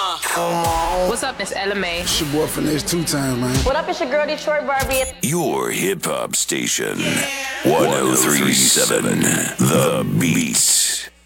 What's up, it's LMA. It's your boy Finesse 2 times, man. What up, it's your girl Detroit Barbie. Your hip hop station, 1037 The Beat.